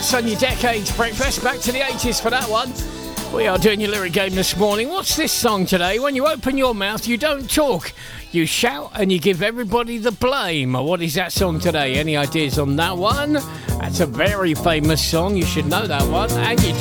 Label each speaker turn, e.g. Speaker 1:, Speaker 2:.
Speaker 1: What's on your Decades breakfast? Back to the 80s for that one. We are doing your lyric game this morning. What's this song today? When you open your mouth, you don't talk. You shout and you give everybody the blame. What is that song today? Any ideas on that one? That's a very famous song. You should know that one. And you